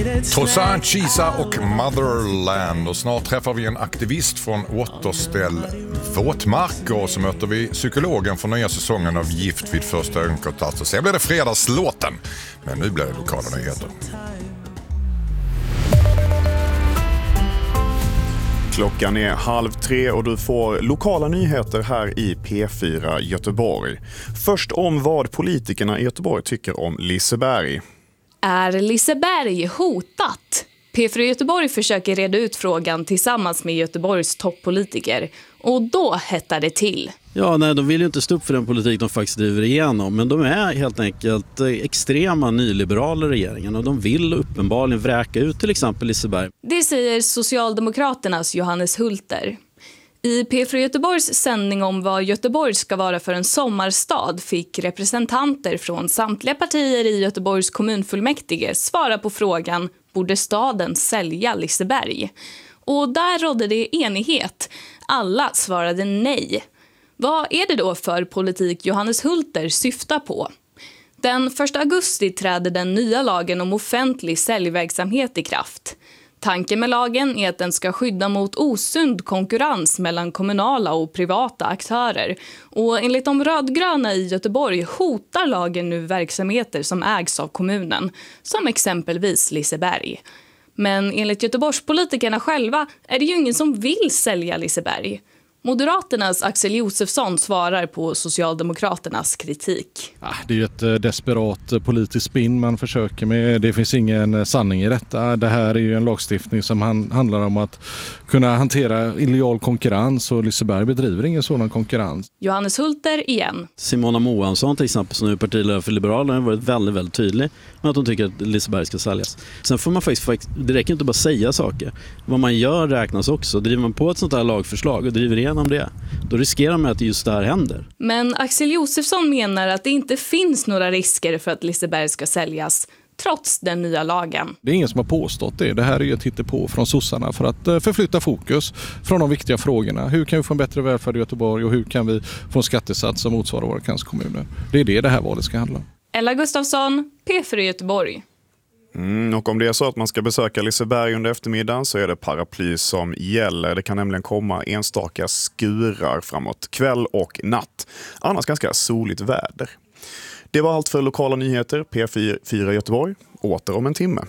Toussaint Chisa och Motherland, och snart träffar vi en aktivist från Återställ våtmarker, och så möter vi psykologen för nya säsongen av Gift vid första ögonkastet. Sen blir det fredagslåten, men nu blir det lokala nyheter. Klockan är 2:30 och du får lokala nyheter här i P4 Göteborg. Först om vad politikerna i Göteborg tycker om Liseberg. Är Liseberg hotat? P4 Göteborg försöker reda ut frågan tillsammans med Göteborgs toppolitiker. Och då hettar det till. Ja, nej, de vill ju inte stå upp för den politik de faktiskt driver igenom. Men de är helt enkelt extrema nyliberaler i regeringen. Och de vill uppenbarligen vräka ut till exempel Liseberg. Det säger Socialdemokraternas Johannes Hulter. I P4 Göteborgs sändning om vad Göteborg ska vara för en sommarstad fick representanter från samtliga partier i Göteborgs kommunfullmäktige svara på frågan: borde staden sälja Liseberg? Och där rådde det enighet. Alla svarade nej. Vad är det då för politik Johannes Hulter syftar på? Den 1 augusti träder den nya lagen om offentlig säljverksamhet i kraft. Tanken med lagen är att den ska skydda mot osund konkurrens mellan kommunala och privata aktörer. Och enligt de rödgröna i Göteborg hotar lagen nu verksamheter som ägs av kommunen, som exempelvis Liseberg. Men enligt Göteborgspolitikerna själva är det ju ingen som vill sälja Liseberg. Moderaternas Axel Josefsson svarar på Socialdemokraternas kritik. Det är ju ett desperat politiskt spinn man försöker med. Det finns ingen sanning i detta. Det här är ju en lagstiftning som handlar om att kunna hantera illegal konkurrens, och Liseberg bedriver ingen sådan konkurrens. Johannes Hulter igen. Simona Moansson till exempel, som är partiledare för Liberalerna, har varit väldigt, väldigt tydlig med att de tycker att Liseberg ska säljas. Sen får man faktiskt, det räcker inte bara säga saker. Vad man gör räknas också. Driver man på ett sånt här lagförslag och driver igenom det, då riskerar man att just det här händer. Men Axel Josefsson menar att det inte finns några risker för att Liseberg ska säljas, trots den nya lagen. Det är ingen som har påstått det. Det här är ju ett hittepå från sossarna för att förflytta fokus från de viktiga frågorna. Hur kan vi få en bättre välfärd i Göteborg, och hur kan vi få en skattesats som motsvarar våra kranskommuner? Det är det här valet ska handla om. Ella Gustafsson, P4 Göteborg. Och om det är så att man ska besöka Liseberg under eftermiddagen så är det paraply som gäller. Det kan nämligen komma enstaka skurar framåt kväll och natt. Annars ganska soligt väder. Det var allt för lokala nyheter. P4 Göteborg, åter om en timme.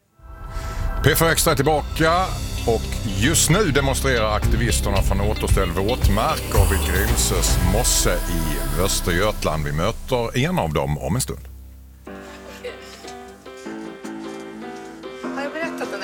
P4 Extra är tillbaka, och just nu demonstrerar aktivisterna från Återställ våtmarker vid Grimsös mosse i Västergötland. Vi möter en av dem om en stund.